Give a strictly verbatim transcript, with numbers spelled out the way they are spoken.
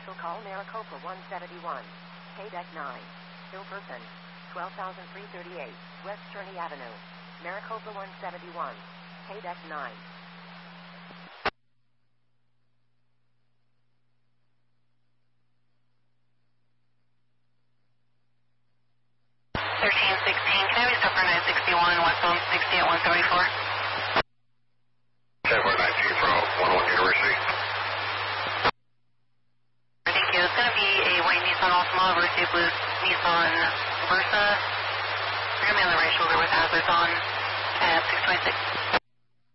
Commercial call Maricopa one seventy-one. K deck nine. Hilperson. twelve thousand three hundred thirty-eight. West Cherney Avenue. Maricopa one seventy-one. K deck nine. thirteen sixteen, can I have you stop for nine sixty-one, westbound sixty at one seventy-four? seven nineteen from one oh one University. Thank you. It's going to be a white Nissan Altima versus a blue Nissan Versa. You're going to be on the right shoulder with hazards on at six twenty-six.